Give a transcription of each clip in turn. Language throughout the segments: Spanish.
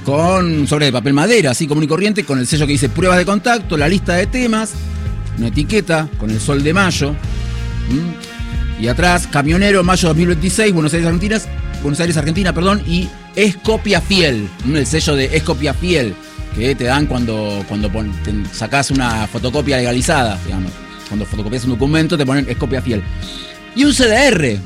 con un sobre de papel madera, así común y corriente, con el sello que dice pruebas de contacto, la lista de temas, una etiqueta con el sol de mayo. Y atrás, Camionero, mayo 2026, Buenos Aires, Argentina, y es copia fiel, el sello de es copia fiel, que te dan cuando sacás una fotocopia legalizada, digamos. Cuando fotocopias un documento te ponen es copia fiel. Y un CDR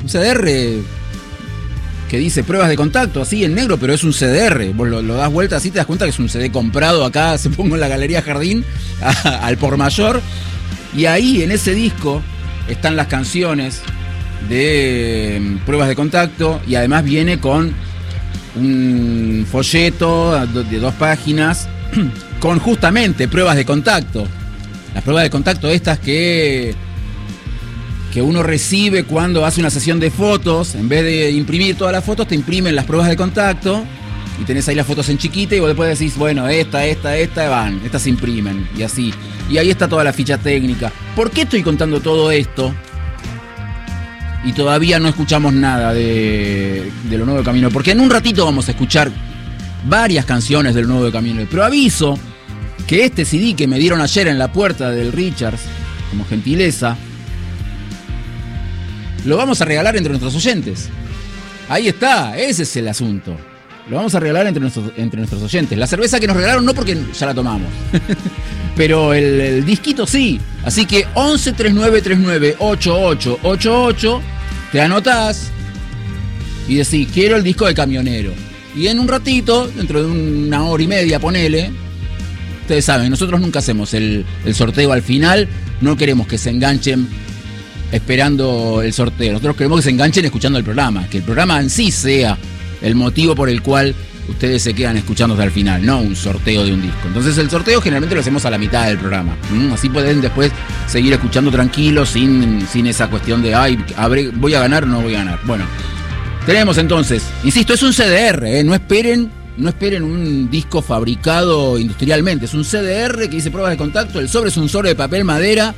que dice pruebas de contacto, así en negro, pero es un CDR. Vos lo das vuelta así, te das cuenta que es un CD comprado acá, se pongo en la Galería Jardín, al por mayor. Y ahí, en ese disco, están las canciones de pruebas de contacto, y además viene con un folleto de 2 páginas con justamente pruebas de contacto. Las pruebas de contacto estas que uno recibe cuando hace una sesión de fotos. En vez de imprimir todas las fotos, te imprimen las pruebas de contacto y tenés ahí las fotos en chiquita, y vos después decís, bueno, estas se imprimen, y así. Y ahí está toda la ficha técnica. ¿Por qué estoy contando todo esto y todavía no escuchamos nada de lo nuevo de Camionero? Porque en un ratito vamos a escuchar varias canciones del nuevo de Camionero, pero aviso que este CD que me dieron ayer en la puerta del Richards, como gentileza, lo vamos a regalar entre nuestros oyentes. Ahí está, ese es el asunto. Lo vamos a regalar entre nuestros oyentes. La cerveza que nos regalaron no, porque ya la tomamos. Pero el disquito sí. Así que 11 39 39 8888, te anotás y decís, quiero el disco de Camionero. Y en un ratito, dentro de una hora y media, ponele. Ustedes saben, nosotros nunca hacemos el sorteo al final. No queremos que se enganchen esperando el sorteo. Nosotros queremos que se enganchen escuchando el programa. Que el programa en sí sea el motivo por el cual ustedes se quedan escuchando hasta el final, no un sorteo de un disco. Entonces el sorteo generalmente lo hacemos a la mitad del programa. Así pueden después seguir escuchando tranquilos, sin esa cuestión de, ¿voy a ganar o no voy a ganar? Bueno, tenemos entonces, insisto, es un CDR, no esperen un disco fabricado industrialmente. Es un CDR que dice pruebas de contacto, el sobre es un sobre de papel madera,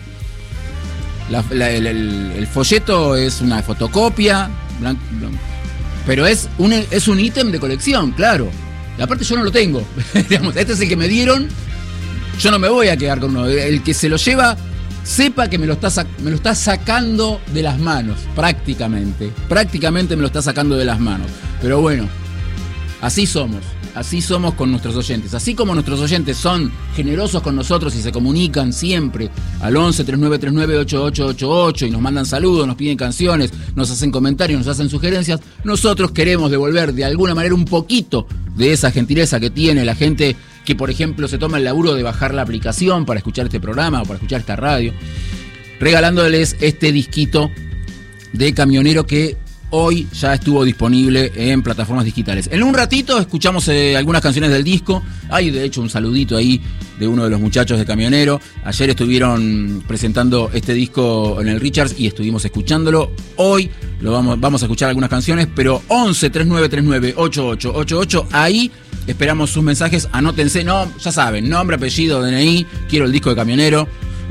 el folleto es una fotocopia, pero es un ítem de colección, claro. Y aparte yo no lo tengo. Digamos, este es el que me dieron. Yo no me voy a quedar con uno. El que se lo lleva, sepa que me lo está sacando de las manos. Prácticamente me lo está sacando de las manos. Pero bueno, así somos con nuestros oyentes. Así como nuestros oyentes son generosos con nosotros y se comunican siempre al 11 39 39 8888 y nos mandan saludos, nos piden canciones, nos hacen comentarios, nos hacen sugerencias, nosotros queremos devolver de alguna manera un poquito de esa gentileza que tiene la gente que, por ejemplo, se toma el laburo de bajar la aplicación para escuchar este programa o para escuchar esta radio, regalándoles este disquito de Camionero que hoy ya estuvo disponible en plataformas digitales. En un ratito escuchamos algunas canciones del disco. Hay de hecho un saludito ahí de uno de los muchachos de Camionero. Ayer estuvieron presentando este disco en el Richards y estuvimos escuchándolo. Hoy vamos a escuchar algunas canciones, pero 11 39 39 8888, ahí esperamos sus mensajes. Anótense, ya saben, nombre, apellido, DNI, quiero el disco de Camionero.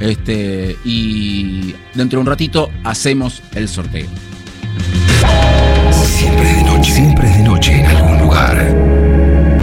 Y dentro de un ratito hacemos el sorteo. Siempre es de noche en algún lugar.